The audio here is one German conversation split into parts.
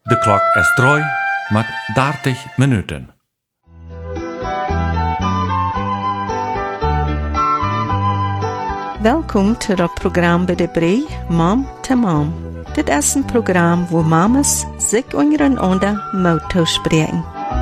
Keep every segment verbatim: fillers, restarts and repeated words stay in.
De klok is drie met dertig minuten. Welkom to het programma bij de Bree, Mom to Mom. Dit is een programma waar mamas zich ondereinander mouth spreken.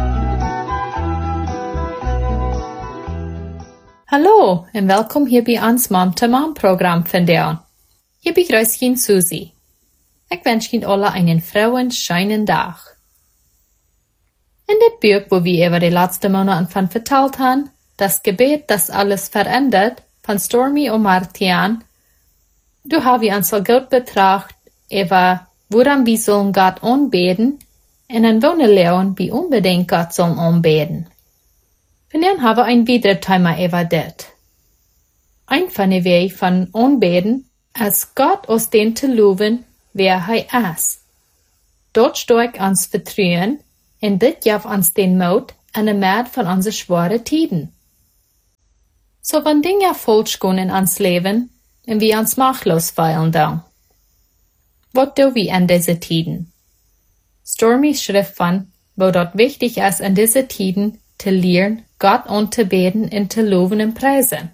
Hallo en welkom hier bij ons Mom to Mom programma vandaag. Hier begrüßt ihn Susie. Ik wens Ihnen alle einen frohen, schönen Tag. In dit Buch, wo wir über die letzten Monate von vertelt haben, das Gebet, das alles verändert, von Stormy und Martian, du haben wir uns so gut betracht, über woran wir sollen Gott anbeten, und dann wollen lernen, wie unbedingt Gott sollen anbeten. Und dann haben wir ein weiteres Thema über das. Ein von den Wegen von anbeten, als Gott aus den zu loben, wer er ist. Dort steigt uns Vertrauen, und das gibt uns den Mut an der Macht von unseren schweren Tiden. So wenn Dinge falsch gehen in uns Leben, und wir uns machtlos fühlen dann. Was tun wir in diesen Tiden? Stormys Schrift von, wo dort wichtig ist in diesen Tiden, zu lernen, Gott anzubeten und zu loben und preisen.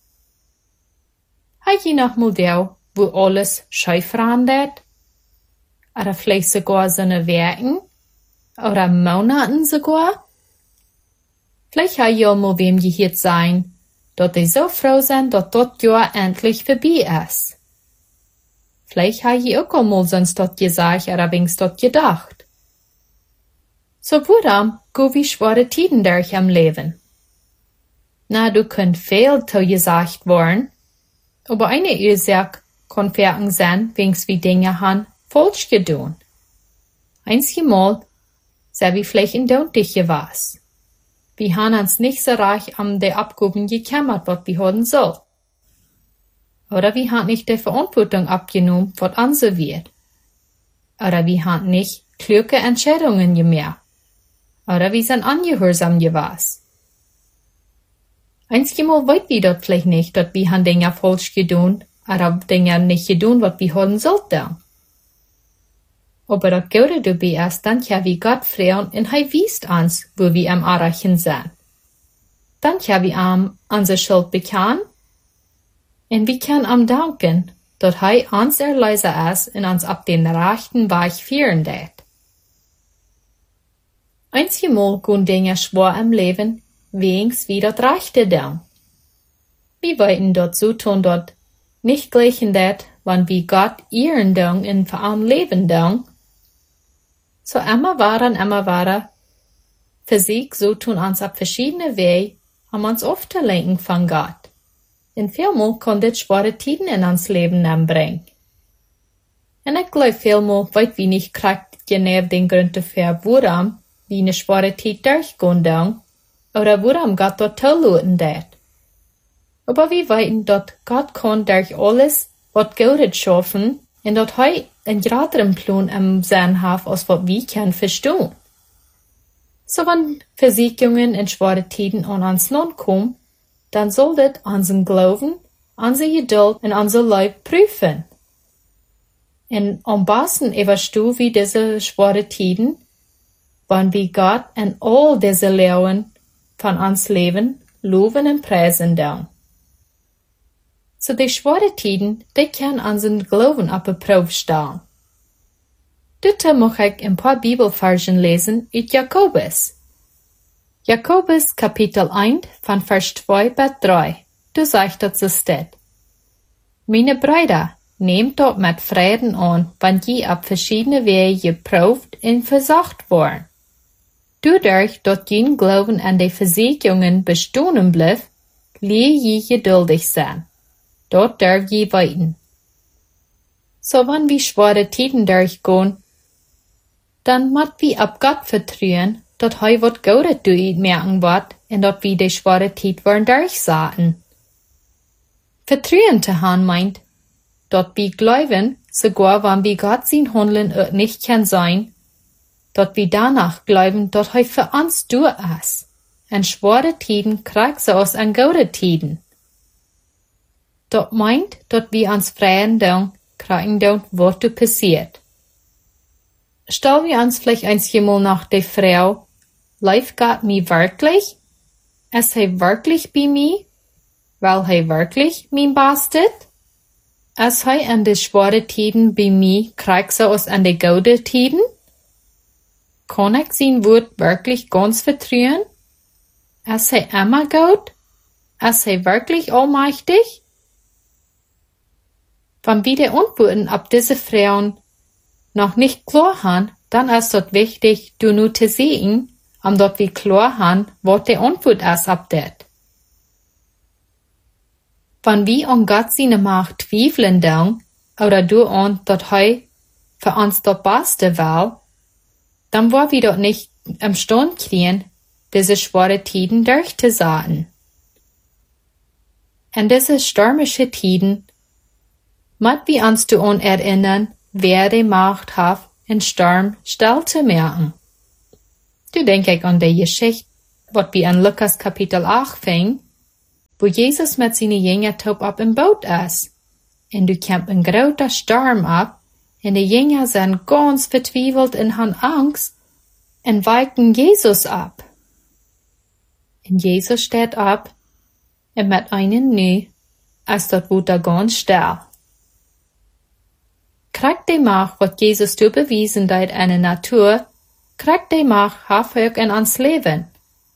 Hat je noch mal da, wo alles schief verändert? Oder vielleicht sogar seine Werken? Oder Monaten sogar? Vielleicht hat ihr mal wem gehört sein, dass die so froh sind, dass das Jahr endlich vorbei ist. Vielleicht hat ihr auch mal sonst das gesagt oder wenigstens das gedacht. So warum gehen wir schwere Tiden durch am Leben? Na, du könnt viel zu gesagt worden, aber eine Ursache kann Verken sein, wenigstens wie Dinge haben falsch getan. Einzige Mal, sei wie vielleicht in Duntige was. Wir haben uns nicht so reich an die Abgaben gekümmert, was wir haben soll. Oder wir haben nicht die Verantwortung abgenommen, was unser wird. Oder wir haben nicht kluge Entscheidungen gemacht. Oder wir sind ungehorsam gewesen. Einzige Mal weit wir dort vielleicht nicht, dass wir haben Dinge falsch getan, oder Dinge nicht getan, was wir haben sollten. Aber das Gute dabei ist, dann kann wir Gott fragen und er weist uns, wo wir am Erreichen sind. Dann kann wir ihm unsere Schuld bekennen und wir können ihm danken, dass er uns erlöser ist und uns auf den rechten Weg führen wird. Einzige Mal gehen Dinge schwer im Leben, wenigstens wie das Rechte dann. Wir wollten dort so tun, dort nicht gleichen das, wenn wir Gott ehren dann und für am Leben dann. So immer waren, immer waren, für sich so tun uns auf verschiedene Wege, um uns aufzulenken von Gott. Und vielmal kann das schwere Tiden in uns Leben anbringen. Und ich glaube vielmal, weit wir nicht kriegt genau den Grund dafür, warum wir eine schwere Tid durchgehen dann, oder warum Gott dort zulassen wird. Aber wir wissen, dass Gott kann durch alles, was Gutes schaffen, und dass er einen größeren Plan im Sinn hat, als was wir können verstehen. So wenn Versicherungen und schwere Tiden an uns Land kommen, dann soll das unseren Glauben, unsere Geduld und unser Leib prüfen. Und am besten überstehen wir diese schwere Tiden, wenn wir Gott und all diese Lehren von uns Leben loben und preisen dann. So die schwere Tiden, die können unseren Glauben auf die Probe stellen. Dazu möchte ich ein paar Bibelversen lesen aus Jakobus. Jakobus Kapitel eins von Vers zwei bis drei. Du sagst, dass es steht. Meine Brüder, nehmt dort mit Frieden an, wenn je auf verschiedene Wege geprüft und versucht worden. Dadurch, dass jeden Glauben an die Versicherungen bestehen bleibt, lehre je geduldig sein. Dort darf je weiten. So wenn wir schwere Tiden durchgehen, dann muss wir ab Gott vertrauen, dass er was Gutes durch merken wird und dass wir die schwere Tid wollen durchsaten. Vertrauen zu haben meint, dass wir glauben, sogar wenn wir Gott sein Handeln nicht kann sein, dass wir danach glauben, dass er für uns durch ist. Und schwere Tiden kriegt so aus an gute Tiden. Dat meint, dat wir uns freien dann kriegen dann, was du passiert. stellen wir uns vielleicht eins mal nach der Frau, läuft Gott mir wirklich? Ist er wirklich bei mir? Weil er wirklich mein bastet? Ist er an de schwere Tiden bei mir, kriegt er aus an de gute Tiden? Kann ich sein Wort wirklich ganz vertrauen? Ist er immer gut? Ist er wirklich allmächtig? Wenn wir die Antworten auf diese Frauen noch nicht klar haben, dann ist es wichtig, du nur zu sehen, um dort wir klar haben, was die Antwort ist auf das. Wenn wir an Gott seine Macht zweifeln dann, oder du an, dass er für uns das Beste will, dann wollen wir dort nicht imstand kriegen, diese schwere Tiden durchzusagen. In diese stürmische Tiden müssen wir uns daran erinnern, wer die Macht hat, in Sturm still zu merken. Du denk ich an die Geschichte, was wir in Lukas Kapitel acht fing, wo Jesus mit seinen Jüngern top ab im Boot ist. Und du kämpft ein großer Sturm ab, und die Jünger sind ganz vertwiebelt und haben Angst, und weichen Jesus ab. Und Jesus steht ab, und mit einem Nu ist dort Wutter ganz still. Kriegt die Macht, was Jesus du bewiesen hat in der Natur, kriegt die Macht haftig in uns Leben.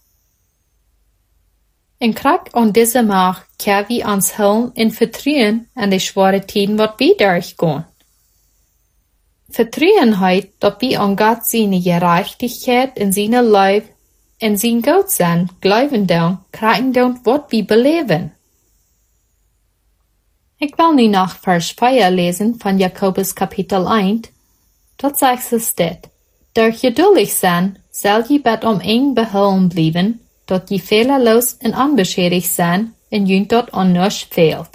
Und kriegt an diese Macht, kann wir uns helfen und vertrauen an die schwere Tiden, was wir durchgehen. Vertrauen heißt, dass wir an Gott seine Gerechtigkeit in seine Leib in sein Gott sein, glauben dann, kriegen dann, was wir beleben. Ich will nu nach Vers vier lesen von Jakobus Kapitel eins. Dort sagt es dit: Durch geduldig sein, soll je bet om eng behouden blijven, dat je fehlerlos en onbeschädigt sein, en je dort an nichts fehlt.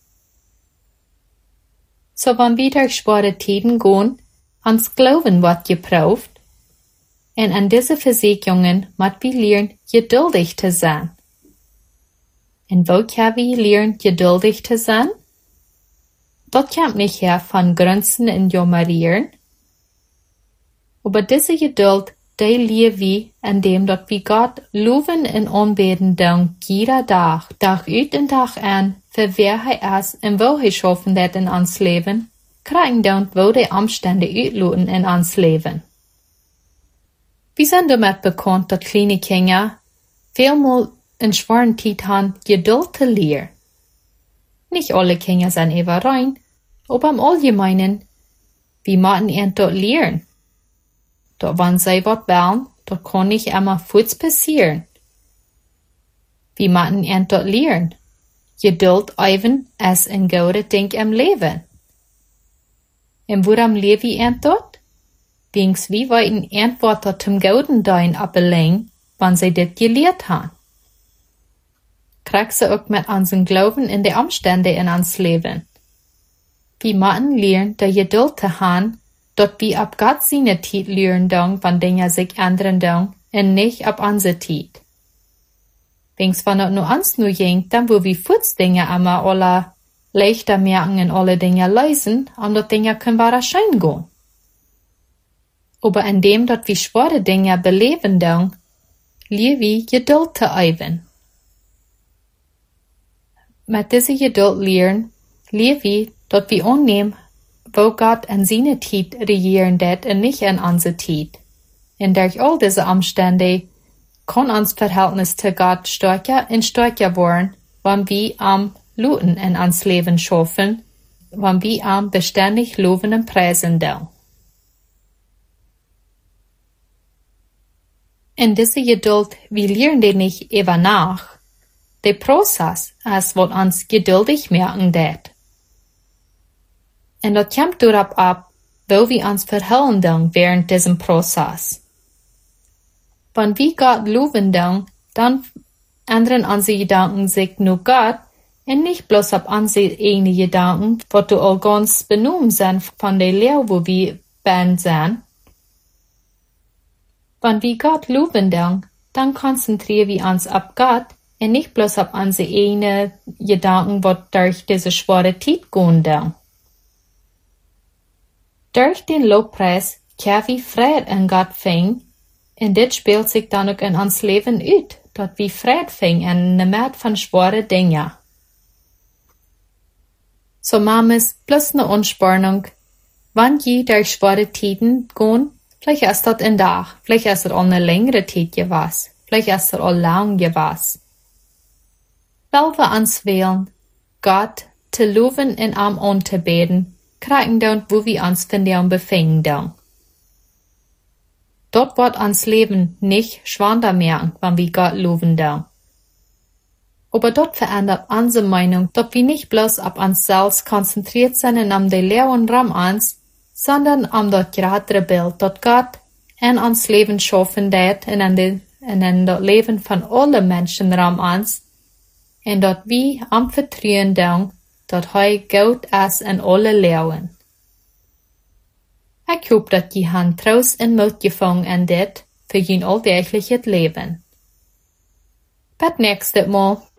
So wenn wir durch schwere Tiden gehen, ans Glauben wat geprüft, en an diese Versicherungen mat wir lernen, geduldig zu sein. En wo kann wir lernen, geduldig zu sein? Dat kommt nicht her von Grenzen und Jammerieren. Aber diese Geduld, die lernen wir, indem dat wir Gott loben und anbeten dann jeder Tag, Tag uit und Tag an, für wer er ist und wo er schaffen wird in uns Leben, kriegen dann, wo die Umstände uitloten in uns Leben. Wir sind damit bekannt, dass kleine Kinder vielmal in schweren Zeit haben, Geduld zu lernen. Nicht alle Kinder sind immer rein, aber im Allgemeinen, wir müssen ihnen dort lernen. Dort, wenn sie was wollen, dort kann nicht immer Fuß passieren. Wir müssen ihnen dort lernen. Geduld even ist ein gutes Ding im Leben. Und woran lernen wir ihnen dort? Wings wie wollten Antworten zum Guten dein abbelegen, wenn sie das gelehrt haben. Kriegt sie auch mit unserem Glauben in die Umstände in uns Leben. Wir müssen lernen, die Geduld zu haben, dass wir ab Gott seine Zeit lernen dann, wenn Dinge sich ändern dann, und nicht ab unsere Zeit. Wings wenn es nur uns nur ging, dann wo wir Fuß Dinge immer alle leichter merken und alle Dinge lösen, und dort Dinge können wir erscheinen gehen. Aber indem dat wir schwere Dinge beleben dann, lernen wir Geduld zu üben. Mit dieser Geduld lernen, lernen wir, dass wir annehmen, wo Gott in seine Zeit regieren wird und nicht in unsere Zeit. Und durch all diese Umstände kann uns Verhältnis zu Gott stärker und stärker werden, wenn wir am Luten in uns Leben schaffen, wenn wir am beständig loben und preisen dann. In dieser Geduld, wir lernen die nicht über nach. Der Prozess ist, was uns geduldig merken wird. Und das kommt darauf ab, wo wir uns verhalten dann während diesem Prozess. Wenn wir Gott loben dann, dann ändern unsere Gedanken sich nur Gott und nicht bloß ab unsere eigenen Gedanken, was du all ganz benommen sind von der Lehre, wo wir ben sind. Wenn wir Gott loben dann, dann konzentrieren wir uns auf Gott und nicht bloß auf unsere eigenen Gedanken, was durch diese schwere Zeit gehen dann. Durch den Lobpreis keer wie Fred in God ving, en dit speelt zich dan ook in ons leven uit, dat wie Fred ving en ne maat van zware dingen. So mames plus ne Unspannung, wann je durch schwere Tiden gehen, vielleicht ist das ein Tag, vielleicht ist das auch eine längere Zeit gewesen, vielleicht ist das auch lang gewesen. Weil wir uns wählen, Gott zu loben und am anzubeten, kriegen dann, wo wir uns von dem befinden dann. Dort wird uns Leben nicht schwander mehr, wenn wir Gott loben dann. Aber dort verändert unsere Meinung, dass wir nicht bloß auf uns selbst konzentriert sind und um die Lehren rum uns, sondern um das größere Bild, das Gott in uns Leben schaffen wird und in, die, und in das Leben von allen Menschen rum uns, und dass wir am Vertrauen dann, dass er Gott ist in alle Lehren. Ich hoffe, dass ihr han Trost und Mut gefangen in dit für ein alltägliches Leben. Bis nächstes Mal.